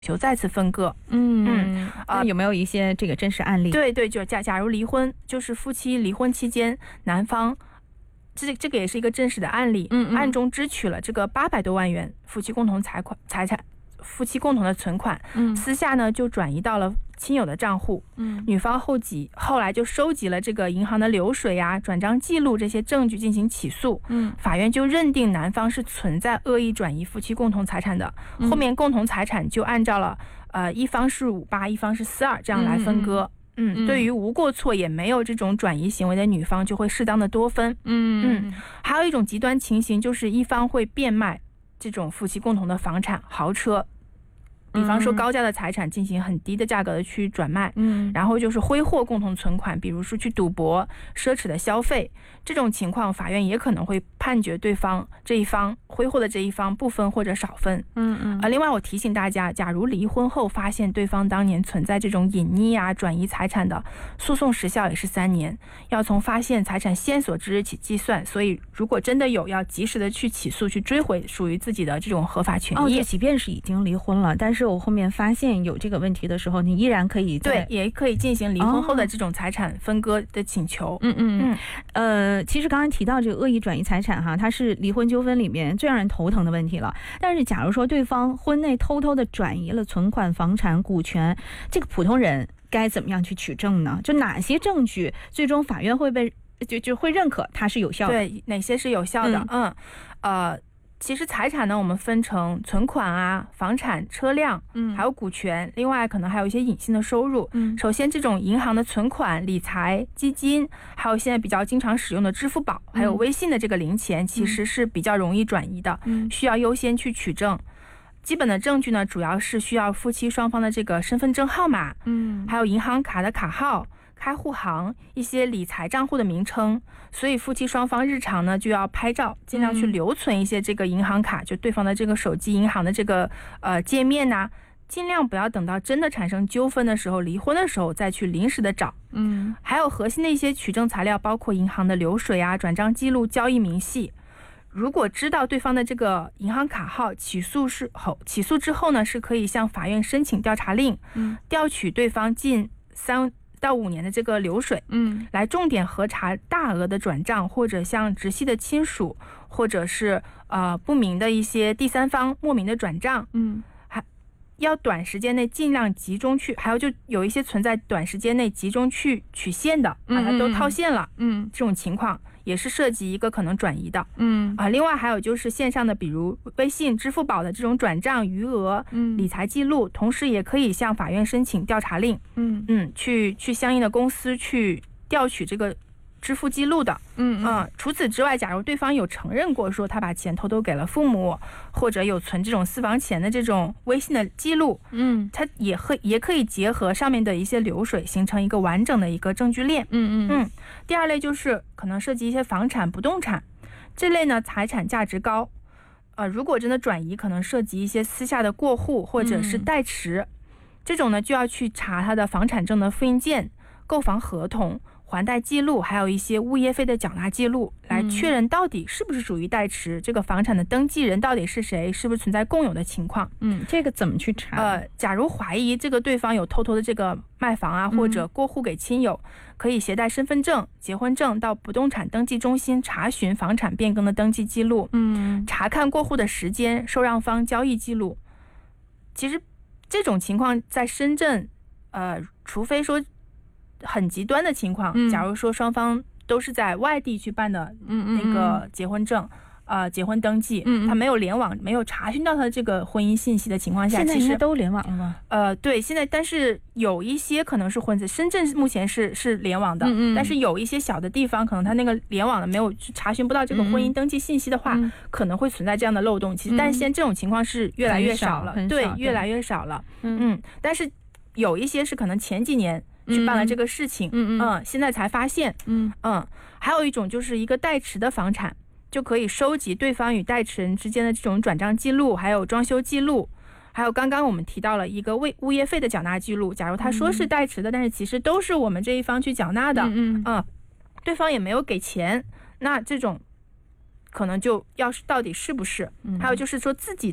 求再次分割。 那有没有一些这个真实案例？ 对对，就假如离婚，就是夫妻离婚期间，男方这个也是一个真实的案例，暗中支取了这个800多万元夫妻共同财产。夫妻共同的存款，私下呢就转移到了亲友的账户。女方后来就收集了这个银行的流水啊、转账记录这些证据进行起诉。法院就认定男方是存在恶意转移夫妻共同财产的。后面共同财产就按照了一方是58，一方是42这样来分割。对于无过错也没有这种转移行为的女方就会适当的多分。还有一种极端情形就是一方会变卖这种夫妻共同的房产、豪车，比方说高价的财产进行很低的价格的去转卖，然后就是挥霍共同存款，比如说去赌博、奢侈的消费，这种情况法院也可能会判决对方这一方挥霍的这一方不分或者少分。另外我提醒大家，假如离婚后发现对方当年存在这种隐匿啊、转移财产的，诉讼时效也是3年，要从发现财产线索之日起计算，所以如果真的有，要及时的去起诉，去追回属于自己的这种合法权益。 即便是已经离婚了，但是我后面发现有这个问题的时候，你依然可以对，也可以进行离婚后的这种财产分割的请求。 其实刚刚提到这个恶意转移财产哈，它是离婚纠纷里面最让人头疼的问题了。但是假如说对方婚内偷偷的转移了存款、房产、股权，这个普通人该怎么样去取证呢？就哪些证据最终法院会被就会认可它是有效的？ 对，哪些是有效的？其实财产呢，我们分成存款啊、房产、车辆，还有股权，另外可能还有一些隐性的收入。首先这种银行的存款、理财、基金，还有现在比较经常使用的支付宝，还有微信的这个零钱，其实是比较容易转移的，需要优先去取证。基本的证据呢，主要是需要夫妻双方的这个身份证号码，还有银行卡的卡号、开户行、一些理财账户的名称。所以夫妻双方日常呢就要拍照，尽量去留存一些这个银行卡，就对方的这个手机银行的这个界面呐，尽量不要等到真的产生纠纷的时候、离婚的时候再去临时的找。还有核心的一些取证材料，包括银行的流水啊、转账记录、交易明细。如果知道对方的这个银行卡号，起诉之后呢，是可以向法院申请调查令，调取对方近3到5年的这个流水，来重点核查大额的转账，或者像直系的亲属，或者是不明的一些第三方莫名的转账，还要短时间内尽量集中去，还有就有一些存在短时间内集中去取现的，把它都套现了，这种情况也是涉及一个可能转移的。另外还有就是线上的，比如微信、支付宝的这种转账余额、理财记录，同时也可以向法院申请调查令，去相应的公司去调取这个支付记录的。除此之外，假如对方有承认过说他把钱偷偷给了父母，或者有存这种私房钱的这种微信的记录，他也可以结合上面的一些流水，形成一个完整的一个证据链。第二类就是可能涉及一些房产、不动产，这类呢财产价值高，如果真的转移，可能涉及一些私下的过户或者是代持，这种呢就要去查他的房产证的复印件、购房合同、还贷记录，还有一些物业费的缴纳记录，来确认到底是不是属于代持，这个房产的登记人到底是谁，是不是存在共有的情况。 这个怎么去查？ 假如怀疑这个对方有偷偷的这个卖房啊，或者过户给亲友，可以携带身份证、结婚证到不动产登记中心查询房产变更的登记记录，查看过户的时间、受让方交易记录。其实这种情况在深圳，除非说很极端的情况，假如说双方都是在外地去办的那个结婚证，结婚登记，他没有联网，没有查询到他的这个婚姻信息的情况下， 现在应该都联网了吗？ 对，现在但是有一些可能是混在深圳目前是联网的，但是有一些小的地方，可能他那个联网的没有查询不到这个婚姻登记信息的话，可能会存在这样的漏洞。其实，但是现在这种情况是越来越少了，对，越来越少了。但是有一些是可能前几年去办了这个事情，现在才发现，还有一种就是一个代持的房产，就可以收集对方与代持人之间的这种转账记录，还有装修记录，还有刚刚我们提到了一个物业费的缴纳记录。假如他说是代持的，但是其实都是我们这一方去缴纳的，对方也没有给钱，那这种可能就要是到底是不是？还有就是说自己的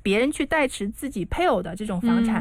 别人去代持自己配偶的这种房产，